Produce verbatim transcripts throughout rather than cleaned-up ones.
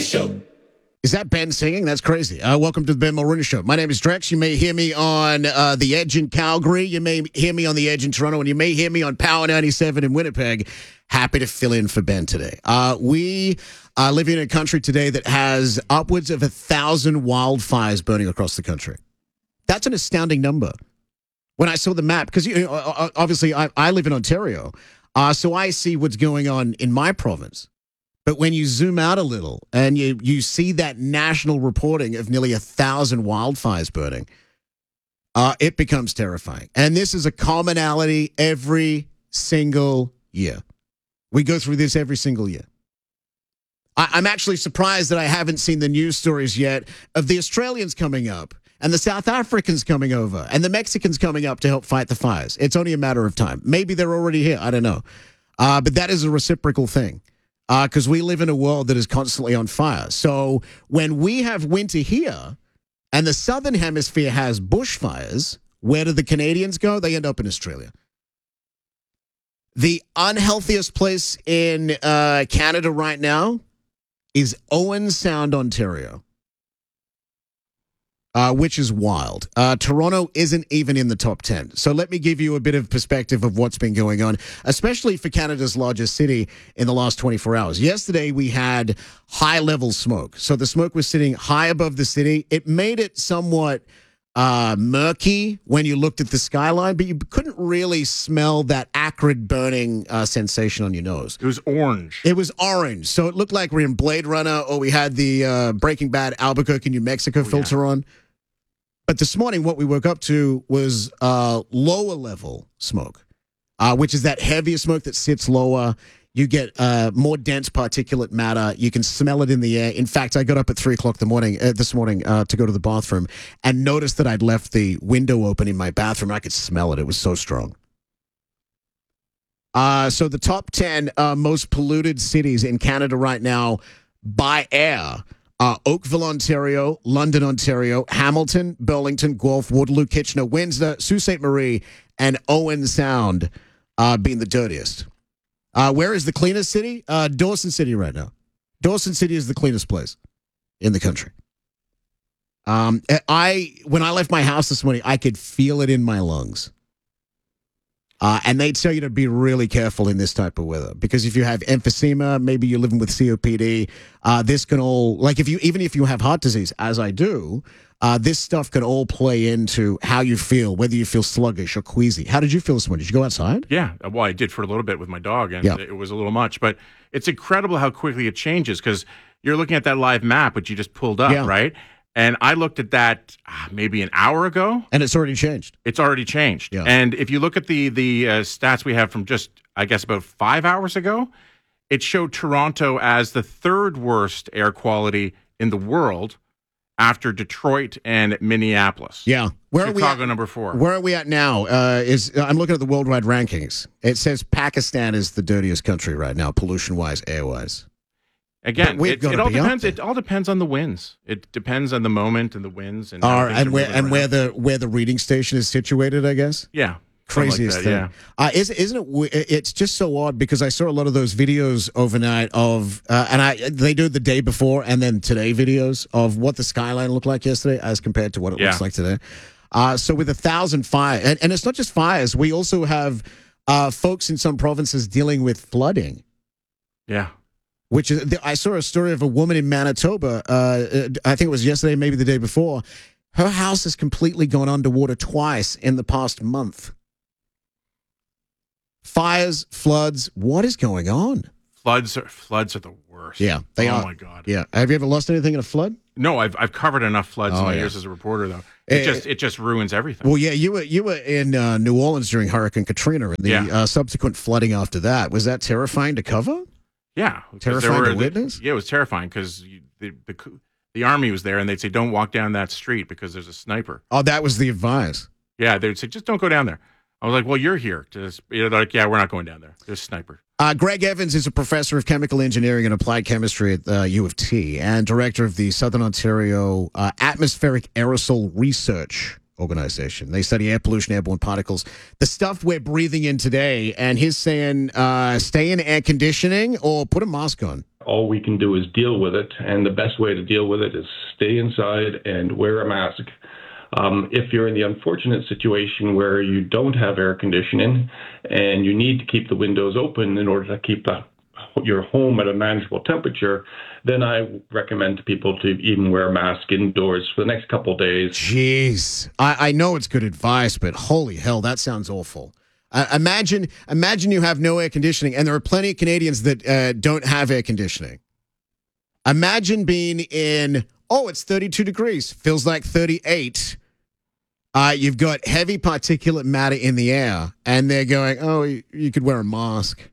Show. Is that Ben singing? That's crazy. Uh, welcome to the Ben Mulrooney Show. My name is Drex. You may hear me on uh, The Edge in Calgary. You may hear me on The Edge in Toronto. And you may hear me on Power ninety-seven in Winnipeg. Happy to fill in for Ben today. Uh, we are living in a country today that has upwards of a thousand wildfires burning across the country. That's an astounding number. When I saw the map, because you know, obviously I, I live in Ontario, uh, so I see what's going on in my province. But when you zoom out a little and you, you see that national reporting of nearly a thousand wildfires burning, uh, it becomes terrifying. And this is a commonality every single year. We go through this every single year. I, I'm actually surprised that I haven't seen the news stories yet of the Australians coming up and the South Africans coming over and the Mexicans coming up to help fight the fires. It's only a matter of time. Maybe they're already here. I don't know. Uh, but that is a reciprocal thing. Because uh, we live in a world that is constantly on fire. So when we have winter here and the southern hemisphere has bushfires, where do the Canadians go? They end up in Australia. The unhealthiest place in uh, Canada right now is Owen Sound, Ontario, uh, which is wild. Uh, Toronto isn't even in the top ten. So let me give you a bit of perspective of what's been going on, especially for Canada's largest city in the last twenty-four hours. Yesterday, we had high-level smoke. So the smoke was sitting high above the city. It made it somewhat uh, murky when you looked at the skyline, but you couldn't really smell that acrid burning uh, sensation on your nose. It was orange. It was orange. So it looked like we were in Blade Runner or we had the uh, Breaking Bad Albuquerque, New Mexico oh, filter yeah. on. But this morning, what we woke up to was uh, lower level smoke, uh, which is that heavier smoke that sits lower. You get uh, more dense particulate matter. You can smell it in the air. In fact, I got up at three o'clock the morning uh, this morning uh, to go to the bathroom and noticed that I'd left the window open in my bathroom. I could smell it. It was so strong. Uh, so the top ten uh, most polluted cities in Canada right now by air. Uh, Oakville, Ontario, London, Ontario, Hamilton, Burlington, Guelph, Waterloo, Kitchener, Windsor, Sault Ste. Marie, and Owen Sound uh, being the dirtiest. Uh, where is the cleanest city? Uh, Dawson City right now. Dawson City is the cleanest place in the country. Um, I when I left my house this morning, I could feel it in my lungs. Uh, and they tell you to be really careful in this type of weather because if you have emphysema, maybe you're living with C O P D, uh, this can all, like if you, even if you have heart disease, as I do, uh, this stuff can all play into how you feel, whether you feel sluggish or queasy. How did you feel this morning? Did you go outside? Yeah, well, I did for a little bit with my dog, and yeah. it was a little much, but it's incredible how quickly it changes because you're looking at that live map, which you just pulled up, yeah. right? And I looked at that uh, maybe an hour ago. And it's already changed. It's already changed. Yeah. And if you look at the the uh, stats we have from just, I guess, about five hours ago, it showed Toronto as the third worst air quality in the world after Detroit and Minneapolis. Yeah. Where Chicago, are we at, number four. Where are we at now? Uh, is I'm looking at the worldwide rankings. It says Pakistan is the dirtiest country right now, pollution-wise, air-wise. Again, it, it all depends. It all depends on the winds. It depends on the moment and the winds and uh, and where and around. where the where the reading station is situated. I guess. Yeah. Craziest like that, thing. Yeah. Uh, isn't isn't it? It's just so odd because I saw a lot of those videos overnight of uh, and I they do the day before and then today videos of what the skyline looked like yesterday as compared to what it yeah. looks like today. Uh, so with a thousand fires, and, and it's not just fires. We also have uh, folks in some provinces dealing with flooding. Yeah. Which is, I saw a story of a woman in Manitoba, uh, I think it was yesterday, maybe the day before. Her house has completely gone underwater twice in the past month. Fires, floods, what is going on? Floods are, floods are the worst. Yeah, they oh are. Oh, my God. Yeah. Have you ever lost anything in a flood? No, I've I've covered enough floods oh, in my yeah. years as a reporter, though. It uh, just it just ruins everything. Well, yeah, you were you were in uh, New Orleans during Hurricane Katrina and the yeah. uh, subsequent flooding after that. Was that terrifying to cover? Yeah, terrifying were, to witness. The, yeah, it was terrifying because the, the the army was there, and they'd say, "Don't walk down that street because there's a sniper." Oh, that was the advice. Yeah, they'd say, "Just don't go down there." I was like, "Well, you're here." Just, you know, they're like, "Yeah, we're not going down there. There's a sniper." Uh, Greg Evans is a professor of chemical engineering and applied chemistry at uh, U of T and director of the Southern Ontario uh, Atmospheric Aerosol Research organization. They study air pollution, airborne particles, the stuff we're breathing in today. And he's saying uh, stay in air conditioning or put a mask on. All we can do is deal with it, and the best way to deal with it is stay inside and wear a mask. Um, if you're in the unfortunate situation where you don't have air conditioning and you need to keep the windows open in order to keep the, your home at a manageable temperature, then I recommend to people to even wear a mask indoors for the next couple of days. Jeez. I, I know it's good advice, but holy hell, that sounds awful. Uh, imagine imagine you have no air conditioning, and there are plenty of Canadians that uh, don't have air conditioning. Imagine being in, oh, it's thirty-two degrees, feels like thirty-eight. Uh, you've got heavy particulate matter in the air, and they're going, oh, you, you could wear a mask.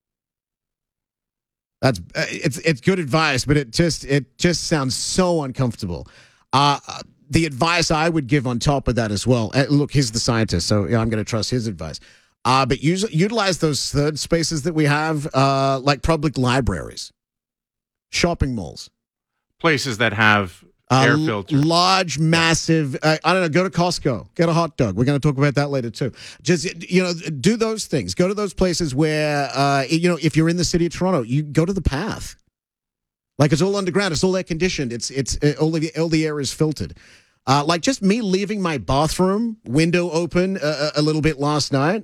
That's uh, it's it's good advice, but it just it just sounds so uncomfortable. Uh, the advice I would give on top of that as well. Uh, look, he's the scientist, so yeah, I'm going to trust his advice. Uh, but use, utilize those third spaces that we have, uh, like public libraries, shopping malls, places that have air uh, filters, large, massive. Uh, I don't know. Go to Costco, get a hot dog. We're going to talk about that later too. Just you know, do those things. Go to those places where uh, you know, if you're in the city of Toronto, you go to the Path. Like it's all underground. It's all air conditioned. It's it's uh, all the all the air is filtered. Uh, like just me leaving my bathroom window open uh, a little bit last night.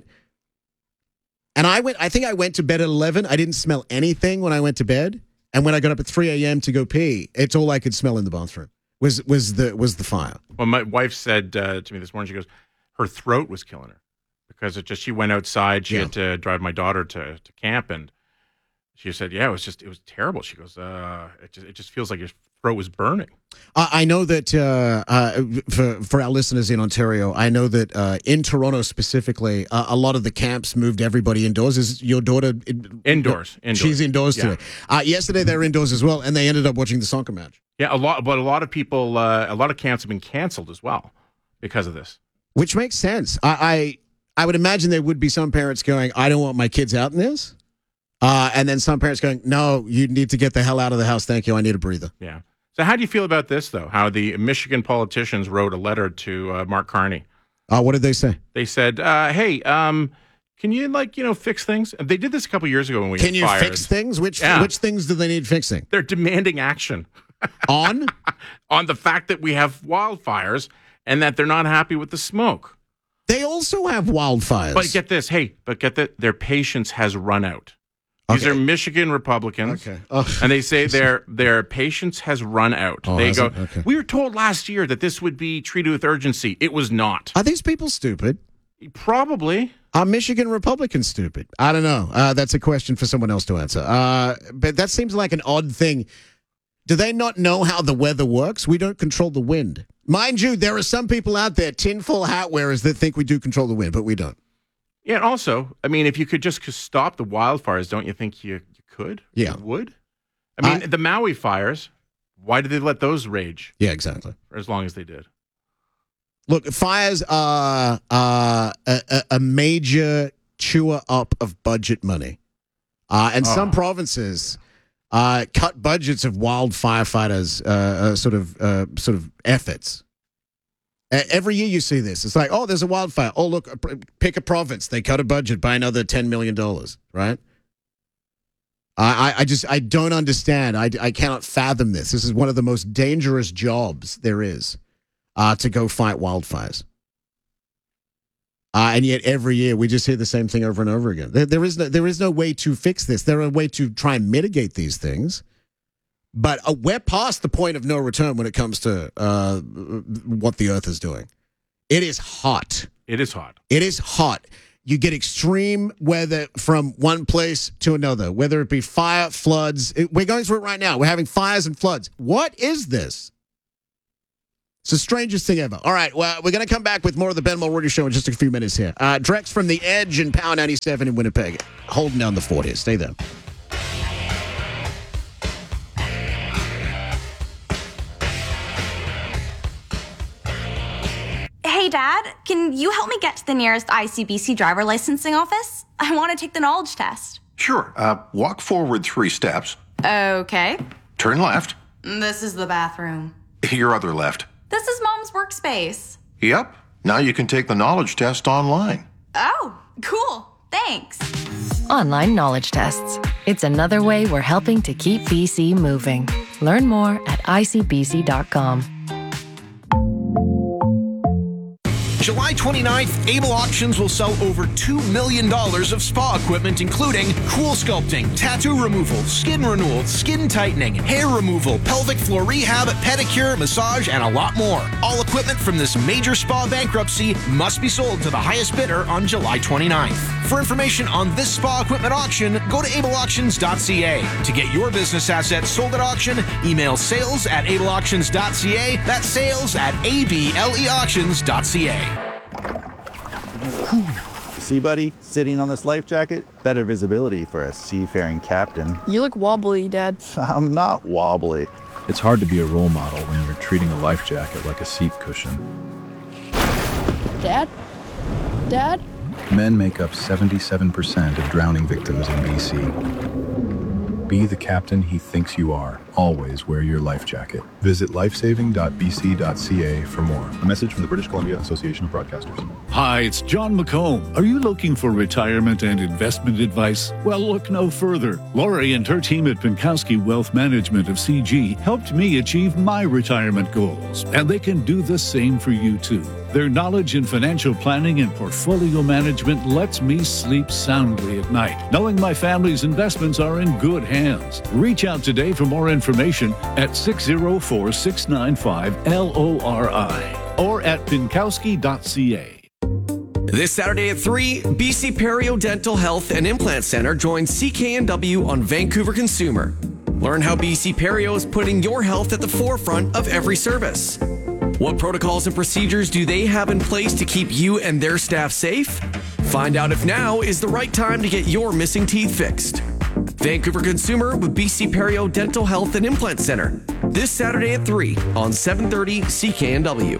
And I went, I think I went to bed at eleven. I didn't smell anything when I went to bed. And when I got up at three a.m. to go pee, it's all I could smell in the bathroom was was the was the fire. Well, my wife said uh, to me this morning, she goes, her throat was killing her because it just, she went outside. She Yeah. had to drive my daughter to, to camp. And she said, yeah, it was just, it was terrible. She goes, uh, it just, it just feels like your throat was burning. Uh, I know that uh, uh, for for our listeners in Ontario, I know that uh, in Toronto specifically, uh, a lot of the camps moved everybody indoors. Is your daughter Indoors. indoors. She's indoors Yeah. today. Uh, yesterday they were indoors as well, and they ended up watching the soccer match, Yeah, a lot, but a lot of people, uh, a lot of camps have been canceled as well because of this. which makes sense. I I, I would imagine there would be some parents going, "I don't want my kids out in this," uh, and then some parents going, "No, you need to get the hell out of the house. Thank you. I need a breather." Yeah. So how do you feel about this, though? How the Michigan politicians wrote a letter to uh, Mark Carney. Uh, what did they say? They said, uh, "Hey, um, can you like you know fix things?" They did this a couple years ago when we Can you fired. fix things? Which Yeah. which things do they need fixing? They're demanding action On? on the fact that we have wildfires and that they're not happy with the smoke. They also have wildfires. But get this, hey, but get that their patience has run out. These Okay. are Michigan Republicans. Okay. Oh. And they say their their patience has run out. Oh, they has go, it? Okay. we were told last year that this would be treated with urgency. It was not. Are these people stupid? Probably. Are Michigan Republicans stupid? I don't know. Uh, that's a question for someone else to answer. Uh, but that seems like an odd thing. Do they not know how the weather works? We don't control the wind. Mind you, there are some people out there, tinfoil hat wearers, that think we do control the wind, but we don't. Yeah, and also, I mean, if you could just stop the wildfires, don't you think you, you could? Yeah. You would? I mean, I- the Maui fires, why did they let those rage Yeah, exactly. for as long as they did? Look, fires are uh, a, a- a major chewer up of budget money. Uh, and some Oh. provinces uh, cut budgets of wild firefighters' uh, uh, sort of uh, sort of efforts. Uh, every year you see this. It's like, oh, there's a wildfire. Oh, look, a pr- pick a province. They cut a budget by another ten million dollars, right? I, I- I just, I don't understand. I, I cannot fathom this. This is one of the most dangerous jobs there is, uh, to go fight wildfires. Uh, and yet every year we just hear the same thing over and over again. There, there is no, there is no way to fix this. There are a way to try and mitigate these things. But uh, we're past the point of no return when it comes to uh, what the earth is doing. It is hot. It is hot. It is hot. You get extreme weather from one place to another, whether it be fire, floods. It- we're going through it right now. We're having fires and floods. What is this? It's the strangest thing ever. All right, well, we're going to come back with more of the Ben Mulroney Show in just a few minutes here. Uh, Drex from The Edge and Power ninety-seven in Winnipeg, holding down the fort here. Stay there. Hey, Dad, can you help me get to the nearest I C B C driver licensing office? I want to take the knowledge test. Sure. Uh, walk forward three steps. Okay. Turn left. This is the bathroom. Your other left. This is Mom's workspace. Yep. Now you can take the knowledge test online. Oh, cool. Thanks. Online knowledge tests. It's another way we're helping to keep B C moving. Learn more at I C B C dot com. July twenty-ninth, Able Auctions will sell over two million dollars of spa equipment, including cool sculpting, tattoo removal, skin renewal, skin tightening, hair removal, pelvic floor rehab, pedicure, massage, and a lot more. All equipment from this major spa bankruptcy must be sold to the highest bidder on July twenty-ninth. For information on this spa equipment auction, go to able auctions dot c a. To get your business assets sold at auction, email sales at able auctions dot c a. That's sales at able auctions dot c a. See, buddy, sitting on this life jacket, better visibility for a seafaring captain. You look wobbly, Dad. I'm not wobbly. It's hard to be a role model when you're treating a life jacket like a seat cushion. Dad? Dad? Men make up seventy-seven percent of drowning victims in B C. Be the captain he thinks you are. Always wear your life jacket. Visit lifesaving dot b c dot c a for more. A message from the British Columbia Association of Broadcasters. Hi, it's John McComb. Are you looking for retirement and investment advice? Well, look no further. Lori and her team at Pinkowski Wealth Management of C G helped me achieve my retirement goals, and they can do the same for you too. Their knowledge in financial planning and portfolio management lets me sleep soundly at night, knowing my family's investments are in good hands. Reach out today for more information at six oh four, six nine five, L O R I or at pinkowski dot c a. This Saturday at three, B C Perio Dental Health and Implant Center joins C K N W on Vancouver Consumer. Learn how B C Perio is putting your health at the forefront of every service. What protocols and procedures do they have in place to keep you and their staff safe? Find out if now is the right time to get your missing teeth fixed. Vancouver Consumer with B C Perio Dental Health and Implant Center. This Saturday at three on seven thirty C K N W.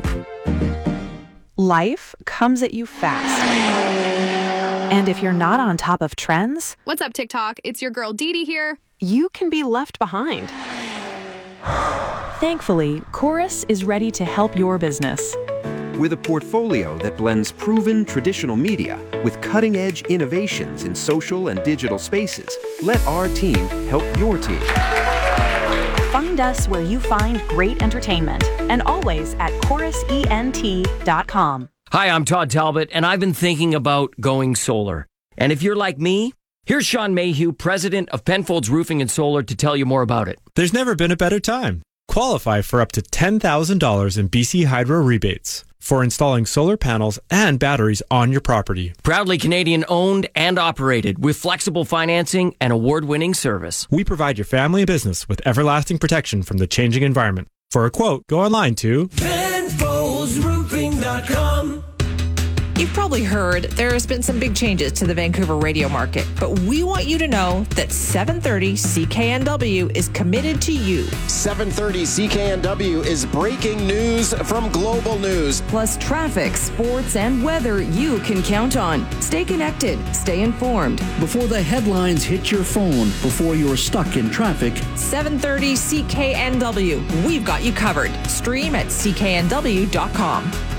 Life comes at you fast. And if you're not on top of trends... What's up, TikTok? It's your girl Dee Dee here. You can be left behind. Thankfully, Chorus is ready to help your business. With a portfolio that blends proven traditional media with cutting-edge innovations in social and digital spaces, let our team help your team. Find us where you find great entertainment, and always at chorus e n t dot com. Hi, I'm Todd Talbot, and I've been thinking about going solar. And if you're like me, here's Sean Mayhew, president of Penfolds Roofing and Solar, to tell you more about it. There's never been a better time. Qualify for up to ten thousand dollars in B C Hydro rebates for installing solar panels and batteries on your property. Proudly Canadian owned and operated with flexible financing and award-winning service. We provide your family and business with everlasting protection from the changing environment. For a quote, go online to penfolds roofing dot com. You've probably heard there has been some big changes to the Vancouver radio market, but we want you to know that seven thirty C K N W is committed to you. seven thirty C K N W is breaking news from Global News. Plus traffic, sports, and weather you can count on. Stay connected, stay informed. Before the headlines hit your phone, before you're stuck in traffic. seven thirty C K N W. We've got you covered. Stream at c k n w dot com.